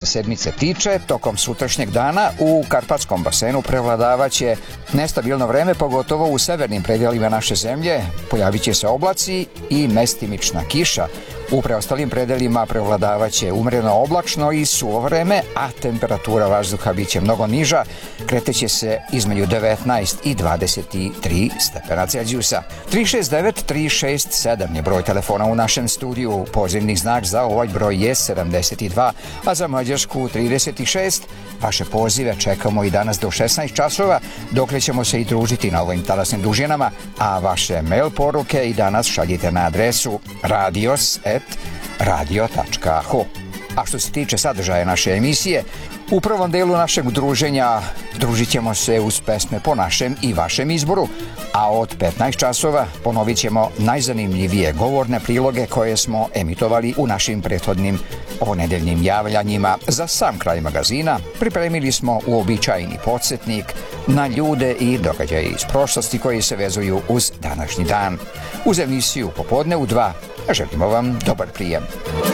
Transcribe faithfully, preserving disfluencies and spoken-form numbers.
sedmice tiče, tokom sutrašnjeg dana u Karpatskom basenu prevladavaće nestabilno vreme, pogotovo u severnim predelima naše zemlje. Pojavit će se oblaci i mestimična kiša. U preostalim predelima prevladavaće umjereno oblačno i suvo vreme, a temperatura vazduha biće mnogo niža, kreteće se između devetnaest i dvadeset tri stepena Celzijusa. tri šest devet tri šest sedam je broj telefona u našem studiju. Pozivni znak za ovaj broj je sedamdeset dva, a za Mađarsku trideset šest. Vaše pozive čekamo i danas do šesnaest časova, dokle ćemo se i družiti na ovim talasnim dužinama, a vaše mail poruke i danas šaljite na adresu radios et radio tačka ho. A što se tiče sadržaja naše emisije, u prvom delu našeg druženja družit ćemo se uz pesme po našem i vašem izboru, a od petnaest časova ponovit ćemo najzanimljivije govorne priloge koje smo emitovali u našim prethodnim ovonedeljnim javljanjima. Za sam kraj magazina pripremili smo uobičajeni podsjetnik na ljude i događaje iz prošlosti koji se vezuju uz današnji dan. Uz emisiju Popodne u dva želimo vam dobar prijem.